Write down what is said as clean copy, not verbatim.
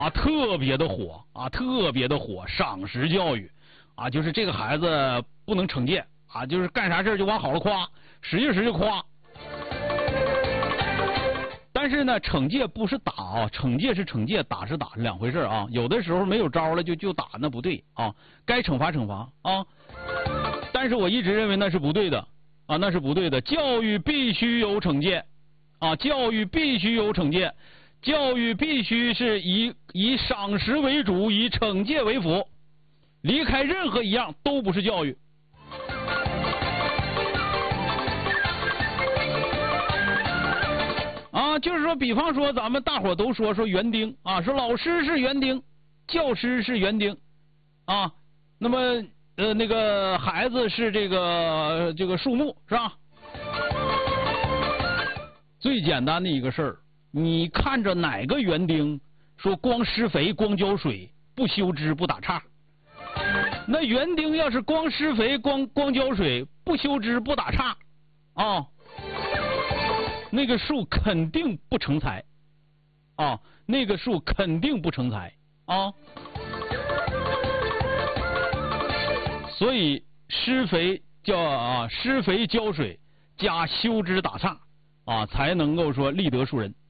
啊，特别的火啊，特别的火，赏识教育啊，就是这个孩子不能惩戒啊，就是干啥事就往好了夸，使劲就夸。但是呢，惩戒不是打啊，惩戒是惩戒，打是打，是两回事啊。有的时候没有招了就打，那不对啊，该惩罚惩罚啊。但是我一直认为那是不对的啊，那是不对的。教育必须有惩戒啊，教育必须有惩戒。教育必须是以赏识为主，以惩戒为辅，离开任何一样都不是教育。啊，就是说，比方说，咱们大伙都说园丁啊，说老师是园丁，教师是园丁啊，那么那个孩子是这个树木是吧？最简单的一个事儿。你看着哪个园丁说光施肥光浇水不修枝不打杈？那园丁要是光施肥光浇水不修枝不打杈啊，那个树肯定不成材啊，那个树肯定不成材啊。所以施肥浇水加修枝打杈啊，才能够说立德树人。